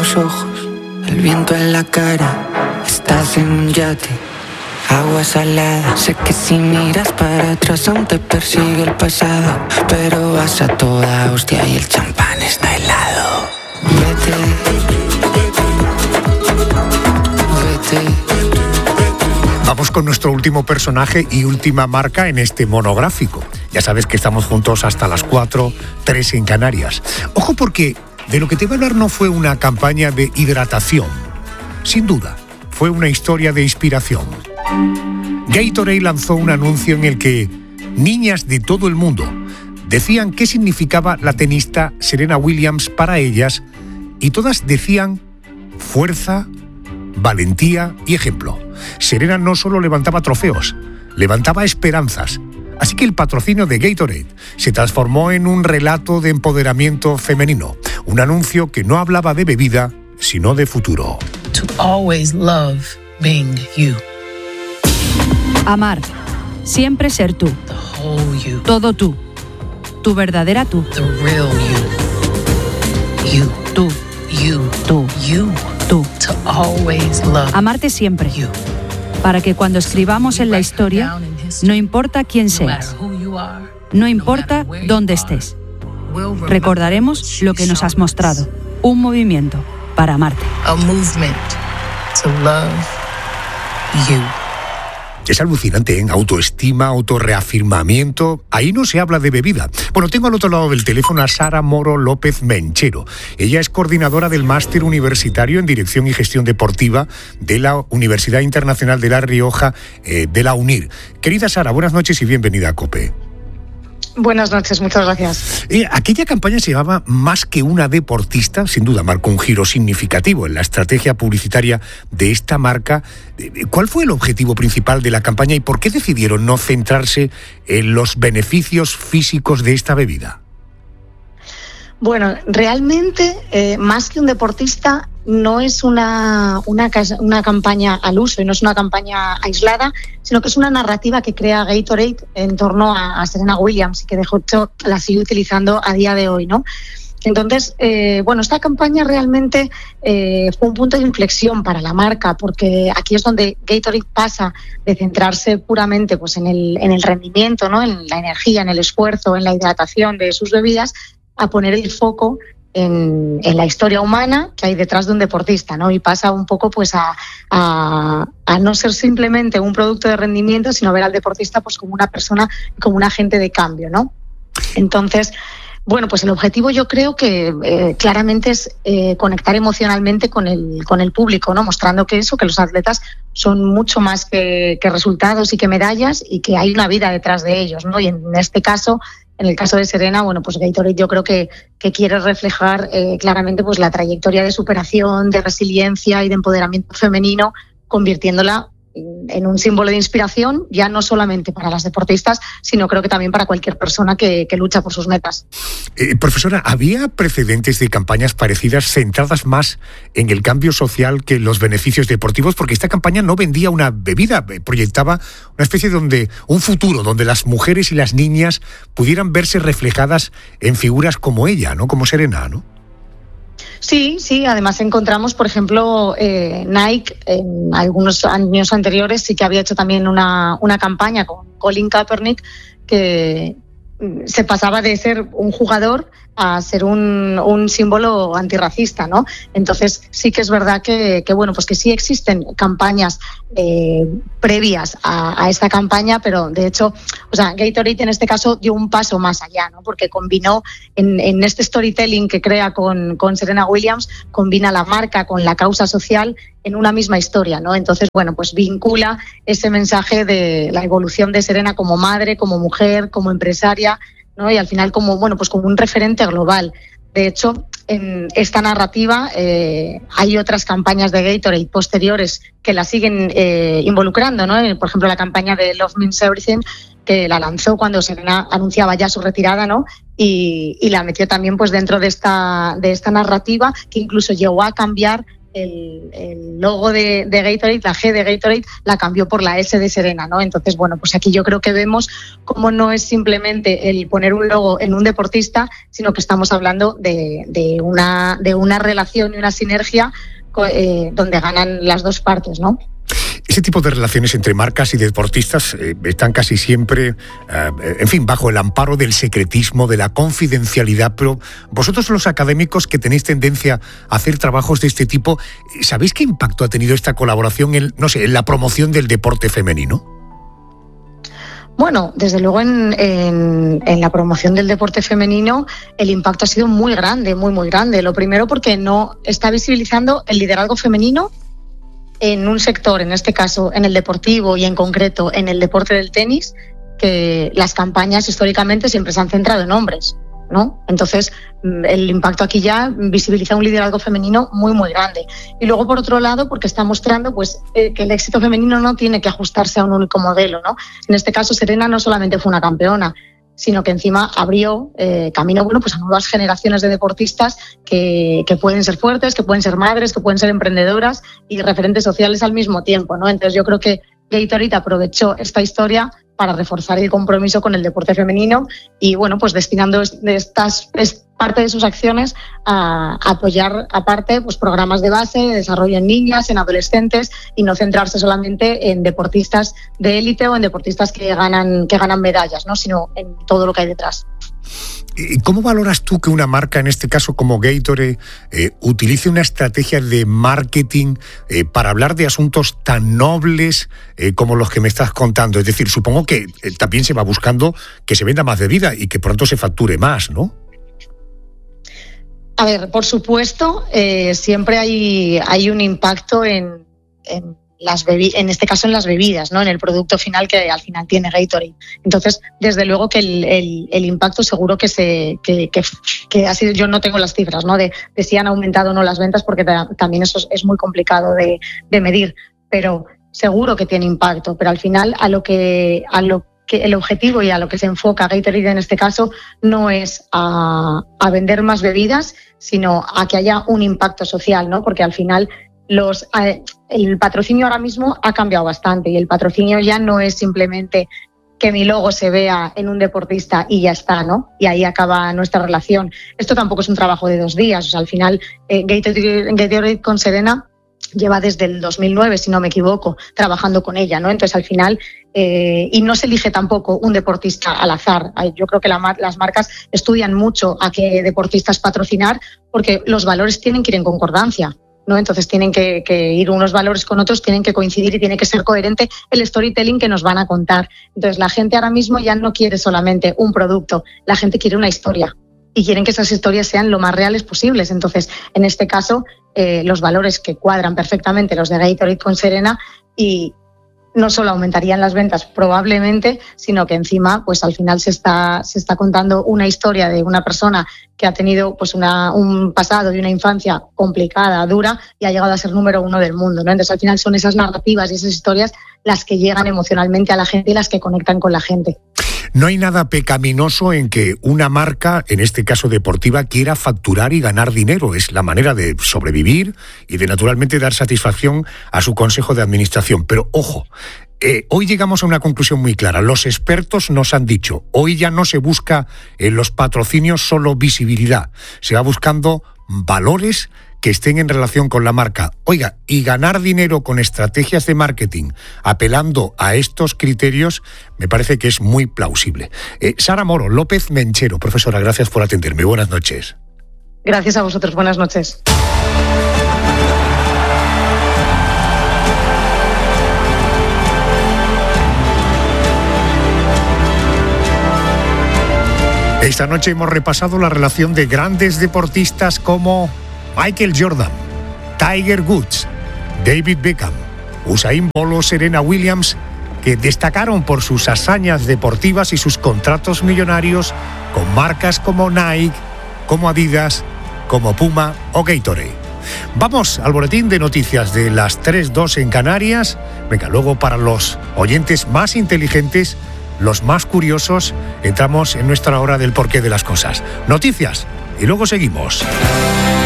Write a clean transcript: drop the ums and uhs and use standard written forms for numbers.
los ojos, el viento en la cara. Estás en un yate, agua salada. Sé que si miras para atrás aún te persigue el pasado, pero vas a toda hostia y el champán está helado. Vete, vete. Vamos con nuestro último personaje y última marca en este monográfico. Ya sabes que estamos juntos hasta las 4, 3 en Canarias. Ojo, porque de lo que te voy a hablar no fue una campaña de hidratación. Sin duda, fue una historia de inspiración. Gatorade lanzó un anuncio en el que niñas de todo el mundo decían qué significaba la tenista Serena Williams para ellas, y todas decían fuerza, valentía y ejemplo. Serena no solo levantaba trofeos, levantaba esperanzas. Así que el patrocinio de Gatorade se transformó en un relato de empoderamiento femenino. Un anuncio que no hablaba de bebida, sino de futuro. To always love being you. Amar. Siempre ser tú. The whole you. Todo tú. Tu verdadera tú. The real you. You. Tú. You. Tú. You. Tú. To always love. Amarte siempre. You. Para que cuando escribamos en la historia, no importa quién seas, no importa dónde estés, recordaremos lo que nos has mostrado. Un movimiento para amarte. A movement to love you. Es alucinante, ¿eh? Autoestima, autorreafirmamiento. Ahí no se habla de bebida. Bueno, tengo al otro lado del teléfono a Sara Moro López Menchero. Ella es coordinadora del Máster Universitario en Dirección y Gestión Deportiva de la Universidad Internacional de La Rioja, de la UNIR. Querida Sara, buenas noches y bienvenida a COPE. Buenas noches, muchas gracias. Aquella campaña se llamaba Más que una deportista, sin duda marcó un giro significativo en la estrategia publicitaria de esta marca. ¿Cuál fue el objetivo principal de la campaña y por qué decidieron no centrarse en los beneficios físicos de esta bebida? Bueno, realmente, más que un deportista, no es una campaña al uso y no es una campaña aislada, sino que es una narrativa que crea Gatorade en torno a Serena Williams y que de hecho la sigue utilizando a día de hoy, ¿no? Entonces, esta campaña realmente fue un punto de inflexión para la marca, porque aquí es donde Gatorade pasa de centrarse puramente pues, en el rendimiento, ¿no? En la energía, en el esfuerzo, en la hidratación de sus bebidas, a poner el foco en la historia humana que hay detrás de un deportista, ¿no? Y pasa un poco pues a no ser simplemente un producto de rendimiento, sino ver al deportista pues como una persona, como un agente de cambio, ¿no? Entonces, bueno, pues el objetivo yo creo que claramente es conectar emocionalmente con el público, ¿no? Mostrando que los atletas son mucho más que resultados y que medallas y que hay una vida detrás de ellos, ¿no? Y en este caso, en el caso de Serena, bueno, pues Gatorade yo creo que quiere reflejar claramente pues la trayectoria de superación, de resiliencia y de empoderamiento femenino, convirtiéndola en un símbolo de inspiración, ya no solamente para las deportistas, sino creo que también para cualquier persona que lucha por sus metas. Profesora, ¿había precedentes de campañas parecidas centradas más en el cambio social que en los beneficios deportivos? Porque esta campaña no vendía una bebida, proyectaba una especie de un futuro donde las mujeres y las niñas pudieran verse reflejadas en figuras como ella, ¿no? Como Serena, ¿no? Sí, además encontramos, por ejemplo, Nike en algunos años anteriores sí que había hecho también una campaña con Colin Kaepernick que se pasaba de ser un jugador a ser un símbolo antirracista, ¿no? Entonces sí que es verdad que sí existen campañas previas a esta campaña, pero de hecho, Gatorade en este caso dio un paso más allá, ¿no? Porque combinó en este storytelling que crea con Serena Williams, combina la marca con la causa social en una misma historia, ¿no? Entonces, pues vincula ese mensaje de la evolución de Serena como madre, como mujer, como empresaria, ¿no? Y al final como un referente global. De hecho, en esta narrativa hay otras campañas de Gatorade posteriores que la siguen involucrando, ¿no? Por ejemplo, la campaña de Love Means Everything, que la lanzó cuando Serena anunciaba ya su retirada, ¿no? Y la metió también pues dentro de esta narrativa, que incluso llegó a cambiar el logo de Gatorade, la G de Gatorade, la cambió por la S de Serena, ¿no? Entonces, bueno, pues aquí yo creo que vemos cómo no es simplemente el poner un logo en un deportista, sino que estamos hablando de una relación y una sinergia donde ganan las dos partes, ¿no? Ese tipo de relaciones entre marcas y deportistas están casi siempre, bajo el amparo del secretismo, de la confidencialidad, pero vosotros los académicos que tenéis tendencia a hacer trabajos de este tipo, ¿sabéis qué impacto ha tenido esta colaboración en la promoción del deporte femenino? Bueno, desde luego en la promoción del deporte femenino el impacto ha sido muy grande, muy grande. Lo primero porque no está visibilizando el liderazgo femenino en un sector, en este caso en el deportivo y en concreto en el deporte del tenis, que las campañas históricamente siempre se han centrado en hombres, ¿no? Entonces el impacto aquí ya visibiliza un liderazgo femenino muy grande. Y luego, por otro lado, porque está mostrando pues que el éxito femenino no tiene que ajustarse a un único modelo, ¿no? En este caso Serena no solamente fue una campeona, sino que encima abrió camino, bueno, pues a nuevas generaciones de deportistas que pueden ser fuertes, que pueden ser madres, que pueden ser emprendedoras y referentes sociales al mismo tiempo, ¿no? Entonces yo creo que Gatorade aprovechó esta historia para reforzar el compromiso con el deporte femenino y, bueno, pues destinando parte de sus acciones a apoyar, aparte, pues programas de base, de desarrollo en niñas, en adolescentes, y no centrarse solamente en deportistas de élite o en deportistas que ganan medallas, ¿no? Sino en todo lo que hay detrás. ¿Y cómo valoras tú que una marca, en este caso como Gatorade, utilice una estrategia de marketing para hablar de asuntos tan nobles como los que me estás contando? Es decir, supongo que también se va buscando que se venda más bebida y que pronto se facture más, ¿no? A ver, por supuesto, siempre hay un impacto en este caso en las bebidas, ¿no? En el producto final que al final tiene Gatorade. Entonces, desde luego que el impacto seguro que ha sido, yo no tengo las cifras, ¿no? De si han aumentado o no las ventas, porque también eso es muy complicado de medir, pero seguro que tiene impacto. Pero al final a lo que el objetivo y a lo que se enfoca Gatorade en este caso no es a vender más bebidas, sino a que haya un impacto social, ¿no? Porque al final el patrocinio ahora mismo ha cambiado bastante y el patrocinio ya no es simplemente que mi logo se vea en un deportista y ya está, ¿no? Y ahí acaba nuestra relación. Esto tampoco es un trabajo de 2 días. O sea, al final Gatorade con Serena lleva desde el 2009, si no me equivoco, trabajando con ella, ¿no? Entonces, al final, y no se elige tampoco un deportista al azar. Yo creo que las marcas estudian mucho a qué deportistas patrocinar porque los valores tienen que ir en concordancia, ¿no? Entonces tienen que ir unos valores con otros, tienen que coincidir y tiene que ser coherente el storytelling que nos van a contar. Entonces la gente ahora mismo ya no quiere solamente un producto, la gente quiere una historia y quieren que esas historias sean lo más reales posibles. Entonces, en este caso, los valores que cuadran perfectamente los de Gatorade con Serena y no solo aumentarían las ventas probablemente, sino que encima pues al final se está contando una historia de una persona que ha tenido pues un pasado y una infancia complicada, dura, y ha llegado a ser número 1 del mundo, ¿no? Entonces al final son esas narrativas y esas historias las que llegan emocionalmente a la gente y las que conectan con la gente. No hay nada pecaminoso en que una marca, en este caso deportiva, quiera facturar y ganar dinero. Es la manera de sobrevivir y de naturalmente dar satisfacción a su consejo de administración. Pero ojo, hoy llegamos a una conclusión muy clara. Los expertos nos han dicho, hoy ya no se busca en los patrocinios solo visibilidad, se va buscando valores que estén en relación con la marca. Oiga, y ganar dinero con estrategias de marketing apelando a estos criterios me parece que es muy plausible. Sara Moro López Menchero, profesora, gracias por atenderme. Buenas noches. Gracias a vosotros, buenas noches. Esta noche hemos repasado la relación de grandes deportistas como Michael Jordan, Tiger Woods, David Beckham, Usain Bolt, Serena Williams, que destacaron por sus hazañas deportivas y sus contratos millonarios con marcas como Nike, como Adidas, como Puma o Gatorade. Vamos al boletín de noticias de las 3:02 en Canarias. Venga, luego para los oyentes más inteligentes, los más curiosos, entramos en nuestra hora del porqué de las cosas. Noticias y luego seguimos.